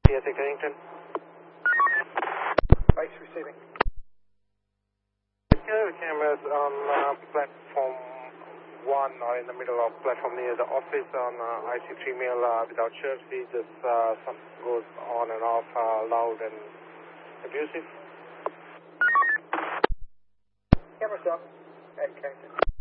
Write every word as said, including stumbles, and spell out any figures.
P S A Carrington. Base receiving. Here the cameras on uh, platform one or in the middle of platform near the office on uh, I C female uh, without shirt. See just uh, something goes on and off, uh, loud and abusive. Camera stop. At Carrington.